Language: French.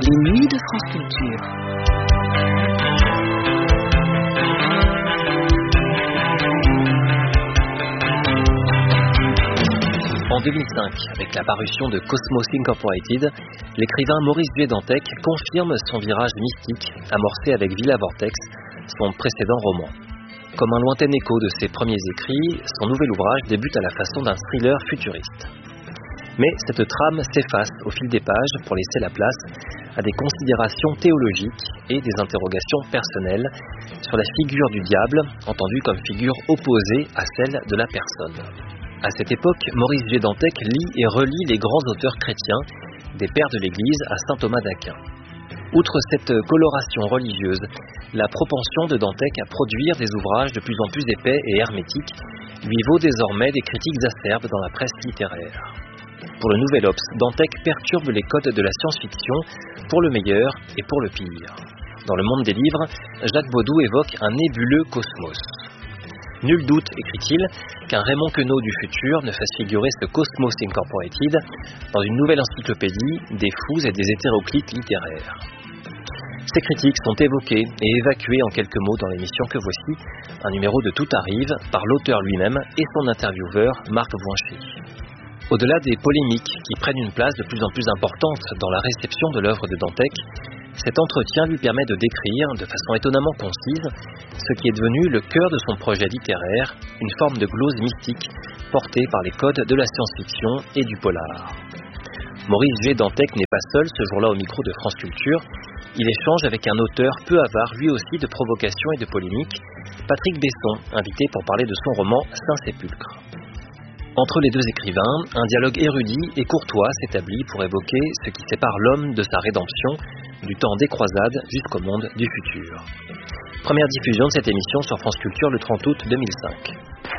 Les nuits de France Culture. En 2005, avec la parution de Cosmos Incorporated, l'écrivain Maurice Duhay-Dantec confirme son virage mystique amorcé avec Villa Vortex, son précédent roman. Comme un lointain écho de ses premiers écrits, son nouvel ouvrage débute à la façon d'un thriller futuriste. Mais cette trame s'efface au fil des pages pour laisser la place à des considérations théologiques et des interrogations personnelles sur la figure du diable, entendue comme figure opposée à celle de la personne. À cette époque, Maurice Duhay-Dantec lit et relit les grands auteurs chrétiens, des pères de l'Église à saint Thomas d'Aquin. Outre cette coloration religieuse, la propension de Dantec à produire des ouvrages de plus en plus épais et hermétiques lui vaut désormais des critiques acerbes dans la presse littéraire. Pour le Nouvel Obs, Dantec perturbe les codes de la science-fiction pour le meilleur et pour le pire. Dans Le Monde des Livres, Jacques Baudou évoque un nébuleux cosmos. Nul doute, écrit-il, qu'un Raymond Queneau du futur ne fasse figurer ce Cosmos Incorporated dans une nouvelle encyclopédie des fous et des hétéroclites littéraires. Ces critiques sont évoquées et évacuées en quelques mots dans l'émission que voici, un numéro de Tout arrive, par l'auteur lui-même et son intervieweur Marc Voinchy. Au-delà des polémiques qui prennent une place de plus en plus importante dans la réception de l'œuvre de Dantec, cet entretien lui permet de décrire, de façon étonnamment concise, ce qui est devenu le cœur de son projet littéraire, une forme de glose mystique portée par les codes de la science-fiction et du polar. Maurice Duhay-Dantec n'est pas seul ce jour-là au micro de France Culture. Il échange avec un auteur peu avare lui aussi de provocations et de polémiques, Patrick Besson, invité pour parler de son roman Saint-Sépulcre. Entre les deux écrivains, un dialogue érudit et courtois s'établit pour évoquer ce qui sépare l'homme de sa rédemption, du temps des croisades jusqu'au monde du futur. Première diffusion de cette émission sur France Culture le 30 août 2005.